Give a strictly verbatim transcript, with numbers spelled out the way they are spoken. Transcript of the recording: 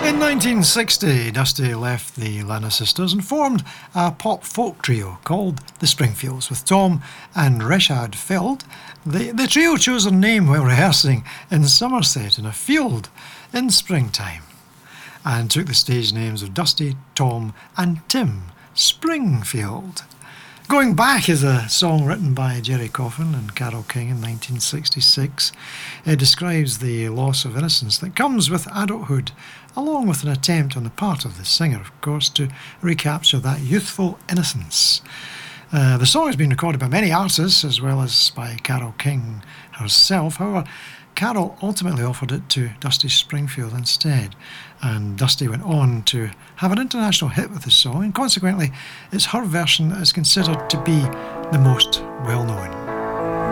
In nineteen sixty, Dusty left the Lana Sisters and formed a pop folk trio called the Springfields with Tom and Reshad Feld. The, the trio chose their name while rehearsing in Somerset in a field in springtime and took the stage names of Dusty, Tom and Tim Springfield. Going Back is a song written by Jerry Coffin and Carole King in nineteen sixty-six. It describes the loss of innocence that comes with adulthood, along with an attempt on the part of the singer, of course, to recapture that youthful innocence. Uh, the song has been recorded by many artists, as well as by Carole King herself. However, Carole ultimately offered it to Dusty Springfield instead, and Dusty went on to have an international hit with the song, and consequently it's her version that is considered to be the most well-known.